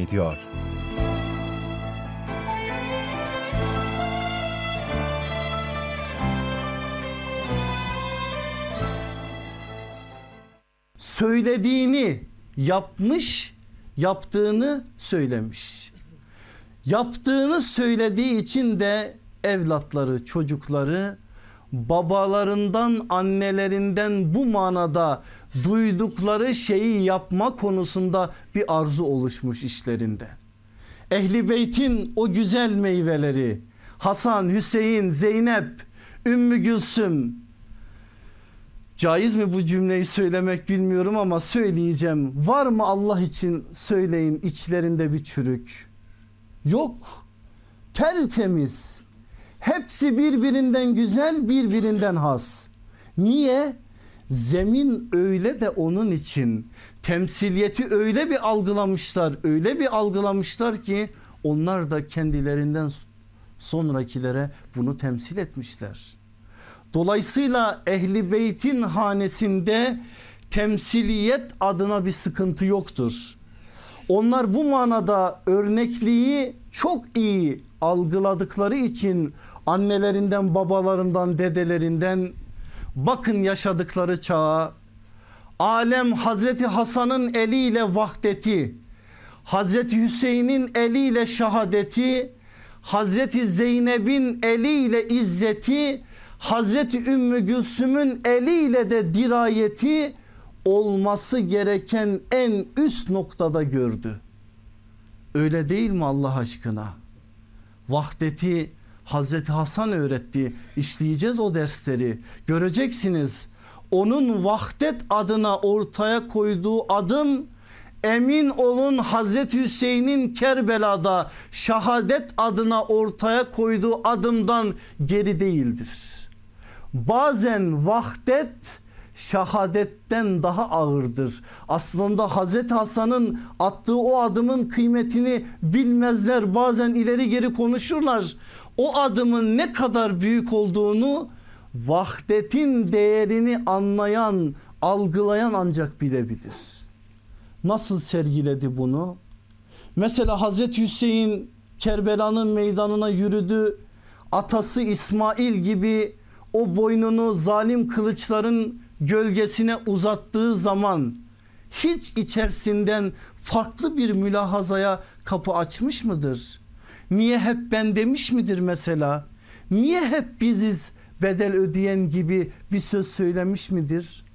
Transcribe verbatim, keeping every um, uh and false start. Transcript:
ediyor. Söylediğini yapmış, yaptığını söylemiş. Yaptığını söylediği için de evlatları, çocukları babalarından, annelerinden bu manada duydukları şeyi yapma konusunda bir arzu oluşmuş işlerinde. Ehli Beyt'in o güzel meyveleri Hasan, Hüseyin, Zeynep, Ümmü Gülsüm, caiz mi bu cümleyi söylemek bilmiyorum ama söyleyeceğim. Var mı Allah için söyleyin içlerinde bir çürük? Yok. Tertemiz. Hepsi birbirinden güzel, birbirinden has. Niye? Zemin öyle de onun için. Temsiliyeti öyle bir algılamışlar, öyle bir algılamışlar ki onlar da kendilerinden sonrakilere bunu temsil etmişler. Dolayısıyla Ehli Beyt'in hanesinde temsiliyet adına bir sıkıntı yoktur. Onlar bu manada örnekliği çok iyi algıladıkları için annelerinden, babalarından, dedelerinden bakın yaşadıkları çağa, alem Hazreti Hasan'ın eliyle vahdeti, Hazreti Hüseyin'in eliyle şahadeti, Hazreti Zeynep'in eliyle izzeti, Hazreti Ümmü Gülsüm'ün eliyle de dirayeti olması gereken en üst noktada gördü. Öyle değil mi Allah aşkına? Vahdeti Hazreti Hasan öğretti. İşleyeceğiz o dersleri. Göreceksiniz. Onun vahdet adına ortaya koyduğu adım, emin olun Hazreti Hüseyin'in Kerbela'da şahadet adına ortaya koyduğu adımdan geri değildir. Bazen vahdet şahadetten daha ağırdır. Aslında Hazreti Hasan'ın attığı o adımın kıymetini bilmezler. Bazen ileri geri konuşurlar. O adımın ne kadar büyük olduğunu vahdetin değerini anlayan, algılayan ancak bilebilir. Nasıl sergiledi bunu? Mesela Hazreti Hüseyin Kerbela'nın meydanına yürüdü. Atası İsmail gibi o boynunu zalim kılıçların gölgesine uzattığı zaman hiç içerisinden farklı bir mülahazaya kapı açmış mıdır? Niye hep ben demiş midir mesela? Niye hep biziz bedel ödeyen gibi bir söz söylemiş midir?